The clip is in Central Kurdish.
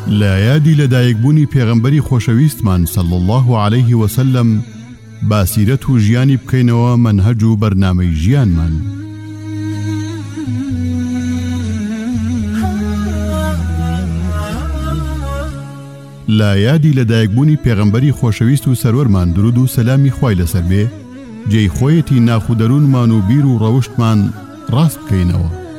لا یادی لەدایکبوونی پێغەمبەری خۆشەویستمان صلی الله عليه وسلم باسیرەت و ژیانی بکەینەوە منهەج و بەرنامەی ژیانمان. لا یادی لەدایکبوونی پێغەمبەری خۆشەویست و سەرۆرمان درود و سەلامی خوای لەسەر بێ، جێی خۆیەتی ناخودەروونمان و بیر و ڕەوشتمان ڕاست بکەینەوە.